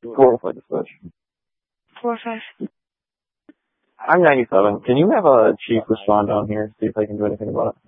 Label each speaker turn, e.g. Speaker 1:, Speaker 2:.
Speaker 1: 4 for the switch.
Speaker 2: 4-5.
Speaker 1: I'm 97. Can you have a chief respond down here, see if they can do anything about it?